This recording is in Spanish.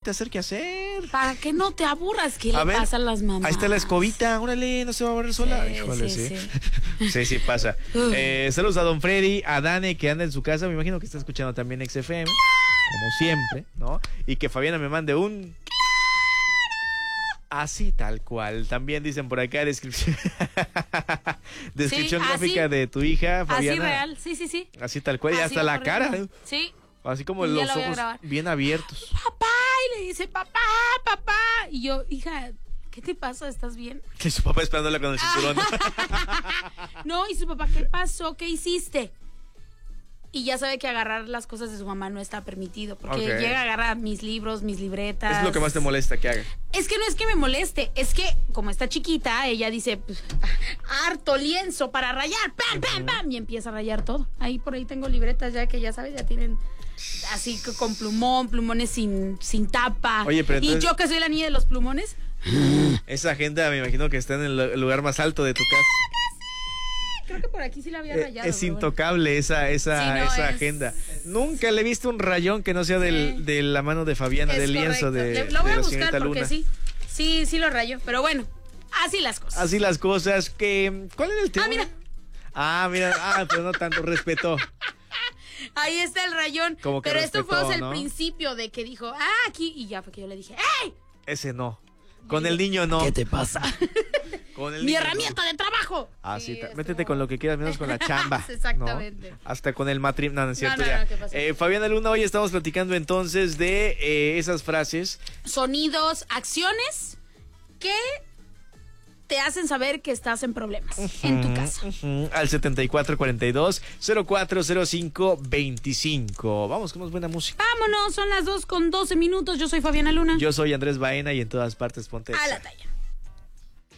ponte a hacer qué hacer. Para que no te aburras, ¿qué le pasa a las mamás? Ahí está la escobita, órale, no se va a barrer sola. Híjole, sí. Sí, pasa. Saludos a don Freddy, a Dane que anda en su casa, me imagino que está escuchando también XFM, como siempre, ¿no? Y que Fabiana me mande un... Así tal cual. También dicen por acá descripción gráfica de tu hija, Fabiana. Así real, sí. Así tal cual, y hasta la cara. Sí. Así como los ojos bien abiertos. Papá, y le dice, papá. Y yo, hija, ¿qué te pasa? ¿Estás bien? Que su papá esperándola con el cinturón. No, y su papá, ¿qué pasó? ¿Qué hiciste? Y ya sabe que agarrar las cosas de su mamá no está permitido. Porque llega a agarrar mis libros, mis libretas. Es lo que más te molesta que haga. Es que no es que me moleste. Es que, como está chiquita, ella dice, pues, harto lienzo para rayar. ¡Pam, pam, pam! Y empieza a rayar todo. Ahí por ahí tengo libretas ya que ya sabes, ya tienen así con plumones sin tapa. Oye, pero entonces... Y yo que soy la niña de los plumones. Esa agenda me imagino que está en el lugar más alto de tu casa. Creo que por aquí sí la había rayado. Es intocable esa agenda. Nunca le he visto un rayón que no sea de la mano de Fabiana, del lienzo lo voy a buscar porque Luna. sí lo rayo. Pero bueno, así las cosas. Así las cosas. ¿Cuál era el tema? Mira. Pero no tanto respeto. Ahí está el rayón. Pero esto fue el principio de que dijo, aquí. Y ya fue que yo le dije, ¡ey! Ese no. Con el niño no. ¿Qué te pasa? Con el Mi niño herramienta de trabajo. Sí, métete con lo que quieras, menos con la chamba. Exactamente. ¿No? Hasta con el matrimonio. No es cierto. No, ¿qué pasó? Fabiana Luna, hoy estamos platicando entonces de esas frases. Sonidos, acciones que te hacen saber que estás en problemas en tu casa. Al 7442-040525. Vamos con más buena música. Vámonos, son las 2:12. Yo soy Fabiana Luna. Yo soy Andrés Baena y en todas partes ponte a la talla.